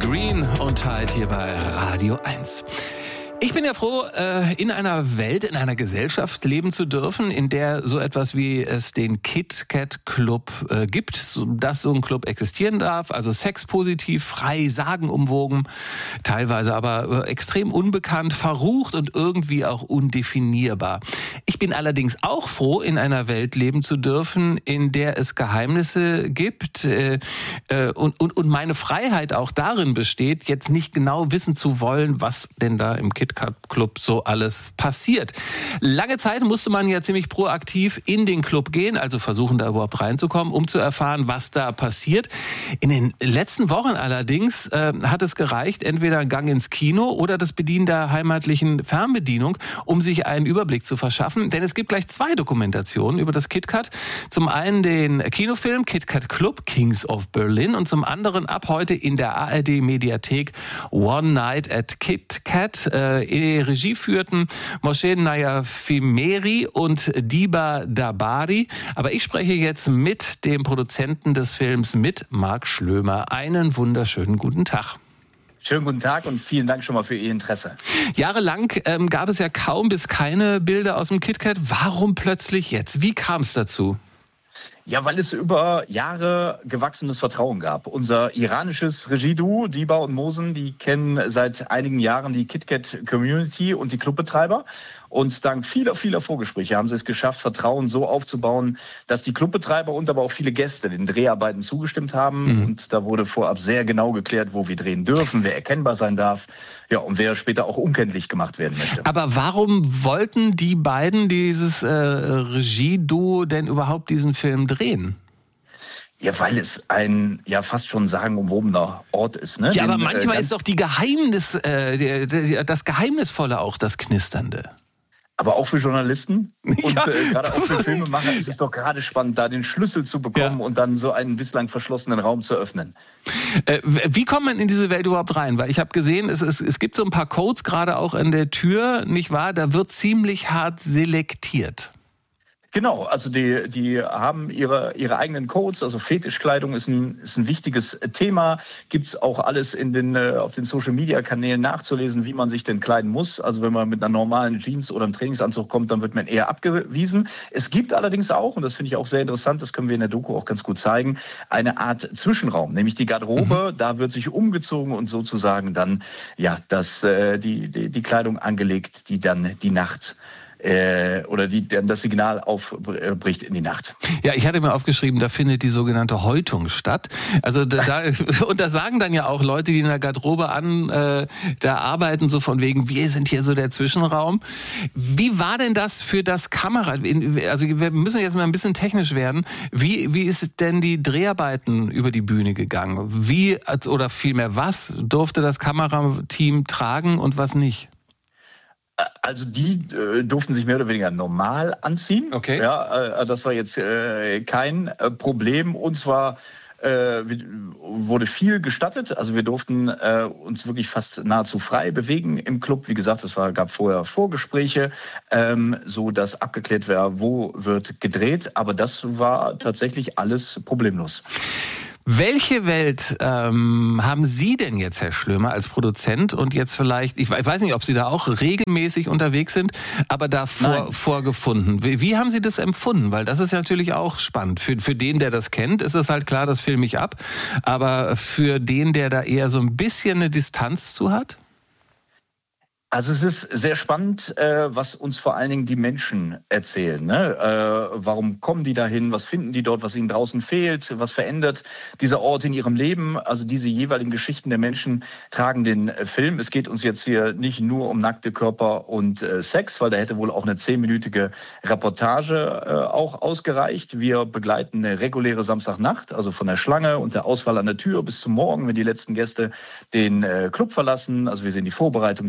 Green und Tide hier bei Radio 1. Ich bin ja froh, in einer Welt, in einer Gesellschaft leben zu dürfen, in der so etwas wie es den KitKat-Club gibt, dass so ein Club existieren darf, also sexpositiv, frei, sagenumwogen, teilweise aber extrem unbekannt, verrucht und irgendwie auch undefinierbar. Ich bin allerdings auch froh, in einer Welt leben zu dürfen, in der es Geheimnisse gibt und meine Freiheit auch darin besteht, jetzt nicht genau wissen zu wollen, was denn da im KitKat-Club so alles passiert. Lange Zeit musste man ja ziemlich proaktiv in den Club gehen, also versuchen, da überhaupt reinzukommen, um zu erfahren, was da passiert. In den letzten Wochen allerdings hat es gereicht, entweder ein Gang ins Kino oder das Bedienen der heimatlichen Fernbedienung, um sich einen Überblick zu verschaffen. Denn es gibt gleich 2 Dokumentationen über das KitKat. Zum einen den Kinofilm KitKat Club, Kings of Berlin, und zum anderen ab heute in der ARD-Mediathek One Night at KitKat. Regie führten Moshe Nayafimeri und Diba Dabari. Aber ich spreche jetzt mit dem Produzenten des Films, mit Marc Schlömer. Einen wunderschönen guten Tag. Schönen guten Tag und vielen Dank schon mal für Ihr Interesse. Jahrelang gab es ja kaum bis keine Bilder aus dem KitKat. Warum plötzlich jetzt? Wie kam es dazu? Ja, weil es über Jahre gewachsenes Vertrauen gab. Unser iranisches Regieduo, Diba und Mosen, die kennen seit einigen Jahren die KitKat-Community und die Clubbetreiber. Und dank vieler Vorgespräche haben sie es geschafft, Vertrauen so aufzubauen, dass die Clubbetreiber und aber auch viele Gäste den Dreharbeiten zugestimmt haben. Und da wurde vorab sehr genau geklärt, wo wir drehen dürfen, wer erkennbar sein darf, ja, und wer später auch unkenntlich gemacht werden möchte. Aber warum wollten die beiden, dieses Regieduo, denn überhaupt diesen Film drehen? Ja, weil es ein ja fast schon sagenumwobener Ort ist. Ne? Ja, aber manchmal ist doch das Geheimnisvolle auch das Knisternde. Aber auch für Journalisten und gerade auch für Filmemacher ist es doch gerade spannend, da den Schlüssel zu bekommen und dann so einen bislang verschlossenen Raum zu öffnen. Wie kommt man in diese Welt überhaupt rein? Weil ich habe gesehen, es gibt so ein paar Codes gerade auch an der Tür, nicht wahr? Da wird ziemlich hart selektiert. Genau, also die haben ihre eigenen Codes, also Fetischkleidung ist ein wichtiges Thema. Gibt's auch alles auf den Social-Media-Kanälen nachzulesen, wie man sich denn kleiden muss. Also wenn man mit einer normalen Jeans oder einem Trainingsanzug kommt, dann wird man eher abgewiesen. Es gibt allerdings auch, und das finde ich auch sehr interessant, das können wir in der Doku auch ganz gut zeigen, eine Art Zwischenraum, nämlich die Garderobe. Da wird sich umgezogen und sozusagen dann die Kleidung angelegt, die dann die Nacht oder dann das Signal aufbricht in die Nacht. Ja, ich hatte mir aufgeschrieben, da findet die sogenannte Häutung statt. Also und da sagen dann ja auch Leute, die in der Garderobe da arbeiten, so von wegen, wir sind hier so der Zwischenraum. Wie war denn das für das Kamera? Also wir müssen jetzt mal ein bisschen technisch werden. Wie ist denn die Dreharbeiten über die Bühne gegangen? Oder vielmehr, was durfte das Kamerateam tragen und was nicht? Also die durften sich mehr oder weniger normal anziehen. Okay. Ja, das war jetzt kein Problem. Und zwar wurde viel gestattet. Also wir durften uns wirklich fast nahezu frei bewegen im Club. Wie gesagt, gab vorher Vorgespräche, so dass abgeklärt war, wo wird gedreht. Aber das war tatsächlich alles problemlos. Welche Welt haben Sie denn jetzt, Herr Schlömer, als Produzent und jetzt vielleicht, ich weiß nicht, ob Sie da auch regelmäßig unterwegs sind, aber da vorgefunden? Wie haben Sie das empfunden? Weil das ist ja natürlich auch spannend. Für den, der das kennt, ist es halt klar, das filme ich ab. Aber für den, der da eher so ein bisschen eine Distanz zu hat? Also es ist sehr spannend, was uns vor allen Dingen die Menschen erzählen. Ne? Warum kommen die dahin? Was finden die dort? Was ihnen draußen fehlt? Was verändert dieser Ort in ihrem Leben? Also diese jeweiligen Geschichten der Menschen tragen den Film. Es geht uns jetzt hier nicht nur um nackte Körper und Sex, weil da hätte wohl auch eine 10-minütige Reportage auch ausgereicht. Wir begleiten eine reguläre Samstagnacht, also von der Schlange und der Auswahl an der Tür bis zum Morgen, wenn die letzten Gäste den Club verlassen. Also wir sehen die Vorbereitung, die Outfits,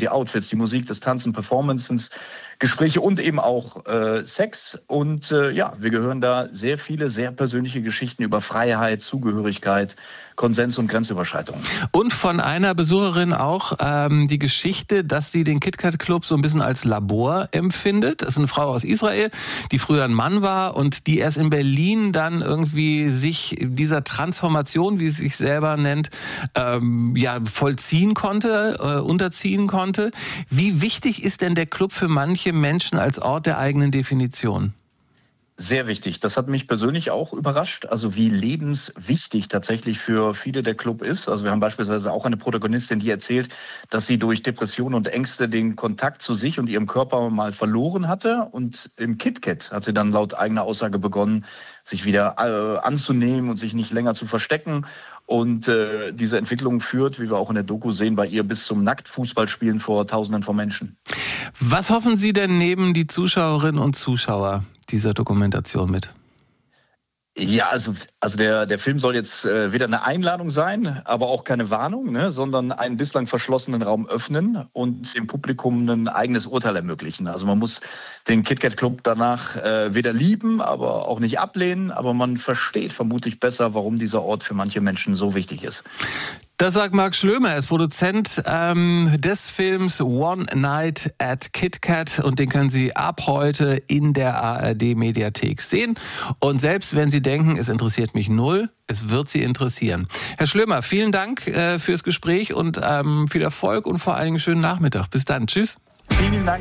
die Musik, das Tanzen, Performances, Gespräche und eben auch Sex. Und wir gehören da sehr viele, sehr persönliche Geschichten über Freiheit, Zugehörigkeit, Konsens und Grenzüberschreitungen. Und von einer Besucherin auch die Geschichte, dass sie den KitKat Club so ein bisschen als Labor empfindet. Das ist eine Frau aus Israel, die früher ein Mann war und die erst in Berlin dann irgendwie sich dieser Transformation, wie sie sich selber nennt, vollziehen konnte, unterziehen konnte. Wie wichtig ist denn der Club für manche Menschen als Ort der eigenen Definition? Sehr wichtig. Das hat mich persönlich auch überrascht, also wie lebenswichtig tatsächlich für viele der Club ist. Also wir haben beispielsweise auch eine Protagonistin, die erzählt, dass sie durch Depressionen und Ängste den Kontakt zu sich und ihrem Körper mal verloren hatte. Und im KitKat hat sie dann laut eigener Aussage begonnen, sich wieder anzunehmen und sich nicht länger zu verstecken. Und diese Entwicklung führt, wie wir auch in der Doku sehen, bei ihr bis zum Nacktfußballspielen vor Tausenden von Menschen. Was hoffen Sie denn neben die Zuschauerinnen und Zuschauer dieser Dokumentation mit? Ja, also der Film soll jetzt weder eine Einladung sein, aber auch keine Warnung, ne, sondern einen bislang verschlossenen Raum öffnen und dem Publikum ein eigenes Urteil ermöglichen. Also man muss den KitKat Club danach weder lieben, aber auch nicht ablehnen, aber man versteht vermutlich besser, warum dieser Ort für manche Menschen so wichtig ist. Das sagt Marc Schlömer, er ist Produzent des Films One Night at KitKat und den können Sie ab heute in der ARD-Mediathek sehen. Und selbst wenn Sie denken, es interessiert mich null, es wird Sie interessieren. Herr Schlömer, vielen Dank fürs Gespräch und viel Erfolg und vor allen Dingen schönen Nachmittag. Bis dann. Tschüss. Vielen Dank.